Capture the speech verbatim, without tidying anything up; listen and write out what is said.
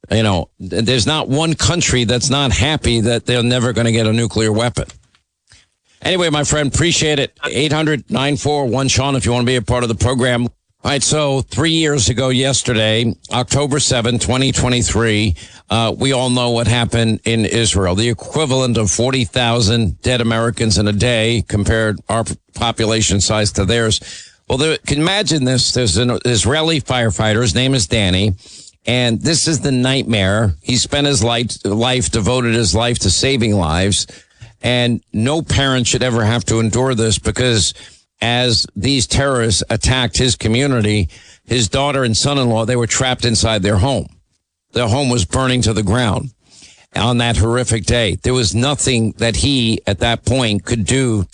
You know, there's not one country that's not happy that they're never going to get a nuclear weapon. Anyway, my friend, appreciate it. eight hundred, nine four one, Sean, if you want to be a part of the program. All right, so three years ago yesterday, October seventh, twenty twenty-three, uh, we all know what happened in Israel. The equivalent of forty thousand dead Americans in a day compared our population size to theirs. Well, there, can you imagine this? There's an Israeli firefighter. His name is Danny. And this is the nightmare. He spent his life, life, devoted his life to saving lives. And no parent should ever have to endure this because as these terrorists attacked his community, his daughter and son-in-law, they were trapped inside their home. Their home was burning to the ground on that horrific day. There was nothing that he, at that point, could do